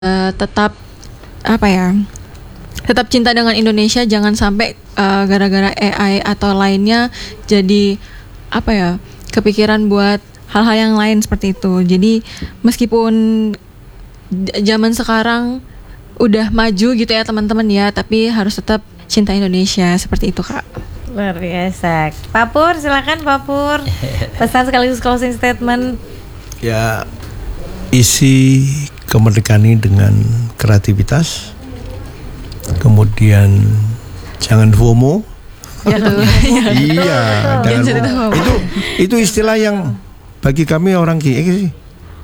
tetap apa ya? Tetap cinta dengan Indonesia, jangan sampai gara-gara AI atau lainnya jadi apa ya? Kepikiran buat hal-hal yang lain seperti itu. Jadi meskipun zaman sekarang udah maju gitu ya teman-teman ya, tapi harus tetap cinta Indonesia seperti itu, Kak. Luar biasa. Pak Pur, silakan Pak Pur. Pesan sekaligus closing statement. Ya, isi kemerdekaan ini dengan kreativitas. Kemudian jangan FOMO. Iya, jangan FOMO. Itu istilah yang bagi kami orang sih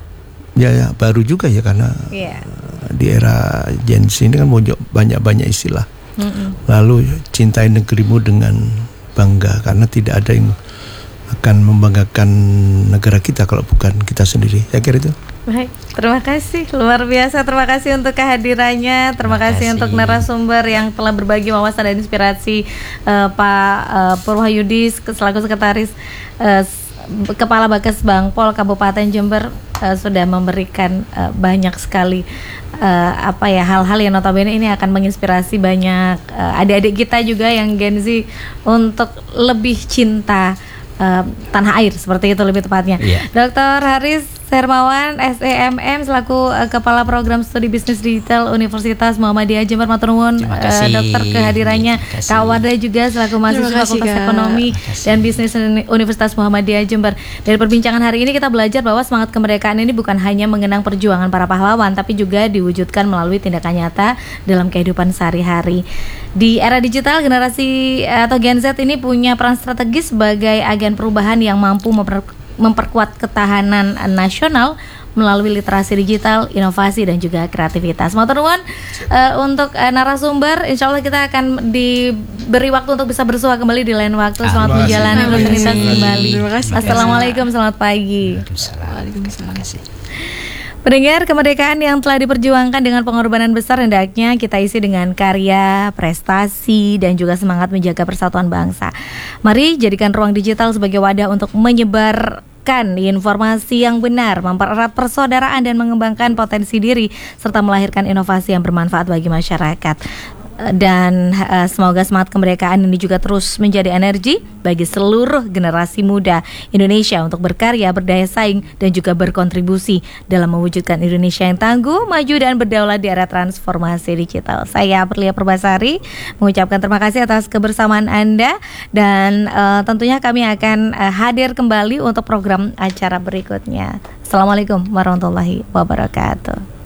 ya baru juga ya, karena di era Gen Z ini kan banyak istilah. Lalu cintai negerimu dengan bangga, karena tidak ada yang akan membanggakan negara kita kalau bukan kita sendiri. Saya kira itu. Baik, terima kasih, luar biasa. Terima kasih untuk kehadirannya. Terima kasih untuk narasumber yang telah berbagi wawasan dan inspirasi. Pak Purwahyudi selaku sekretaris Kepala Bakes Bangpol Kabupaten Jember sudah memberikan banyak sekali hal-hal yang notabene ini akan menginspirasi banyak adik-adik kita juga yang Gen Z untuk lebih cinta tanah air, seperti itu lebih tepatnya. Dr. Haris Hermawan, SEMM selaku Kepala Program Studi Bisnis Digital Universitas Muhammadiyah Jember, matur nuwun dokter kehadirannya. Kak Wardah juga selaku mahasiswa Fakultas Ekonomi dan Bisnis Universitas Muhammadiyah Jember. Dari perbincangan hari ini kita belajar bahwa semangat kemerdekaan ini bukan hanya mengenang perjuangan para pahlawan, tapi juga diwujudkan melalui tindakan nyata dalam kehidupan sehari-hari. Di era digital, generasi atau Gen Z ini punya peran strategis sebagai agen perubahan yang mampu memperkuat ketahanan nasional melalui literasi digital, inovasi dan juga kreativitas. Matur nuwun untuk narasumber. Insya Allah kita akan diberi waktu untuk bisa bersua kembali di lain waktu. Selamat menjalani rutinitas kembali. Assalamualaikum, selamat pagi. Waalaikumsalam. Pendengar, kemerdekaan yang telah diperjuangkan dengan pengorbanan besar hendaknya kita isi dengan karya, prestasi, dan juga semangat menjaga persatuan bangsa. Mari jadikan ruang digital sebagai wadah untuk menyebarkan informasi yang benar, mempererat persaudaraan dan mengembangkan potensi diri, serta melahirkan inovasi yang bermanfaat bagi masyarakat. Dan semoga semangat kemerdekaan ini juga terus menjadi energi bagi seluruh generasi muda Indonesia untuk berkarya, berdaya saing, dan juga berkontribusi dalam mewujudkan Indonesia yang tangguh, maju, dan berdaulat di era transformasi digital. Saya Perlia Purbasari mengucapkan terima kasih atas kebersamaan Anda, dan tentunya kami akan hadir kembali untuk program acara berikutnya. Assalamualaikum warahmatullahi wabarakatuh.